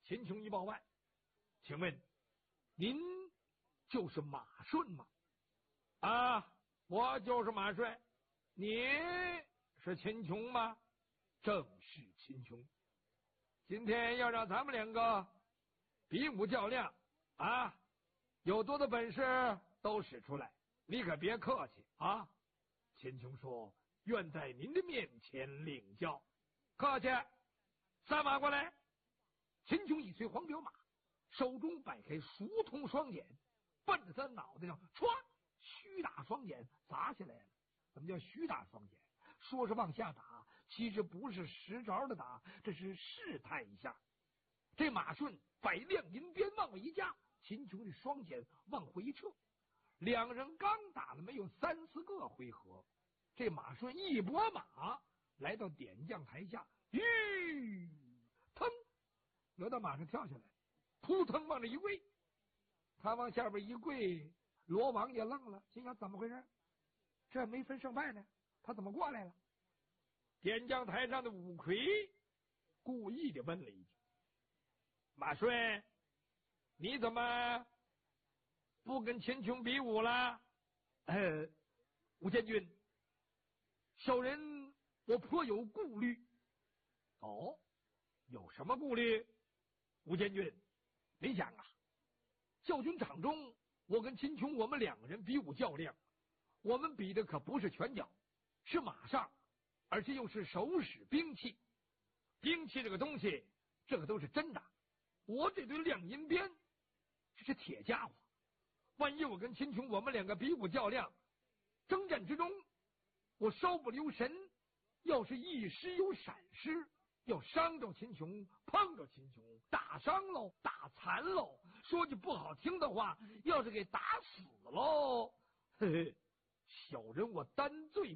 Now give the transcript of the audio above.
秦琼一报万，请问您就是马顺吗？啊，我就是马帅。你是秦琼吗？正是秦琼。今天要让咱们两个比武较量啊，有多大本事都使出来，你可别客气啊。秦琼说：愿在您的面前领教。客气，三马过来。秦琼一催黄骠马，手中摆开熟铜双锏，奔着他脑袋上唰，虚打双锏砸下来了。怎么叫虚打双锏？说是往下打，其实不是实着的打，这是试探一下。这马顺摆亮银鞭往外一架，秦琼的双锏往回撤。两人刚打了没有3-4个回合，这马顺一拨马来到点将台下，腾，由到马上跳下来，扑腾往这一跪。他往下边一跪，罗王也愣了，心想怎么回事？这没分胜败呢，他怎么过来了？点将台上的五魁故意的问了一句：马顺，你怎么不跟秦琼比武了？吴将军，小人我颇有顾虑。哦，有什么顾虑？吴将军，你想啊，教军场中我跟秦琼我们两个人比武较量，我们比的可不是拳脚，是马上，而且又是手使兵器。兵器这个东西，这个都是真的。我这对亮银鞭，这是铁家伙。万一我跟秦琼我们两个比武较量，征战之中我稍不留神，要是一时有闪失，要伤着秦琼，碰着秦琼，打伤喽，打残喽，说句不好听的话，要是给打死喽，嘿嘿，小人我担罪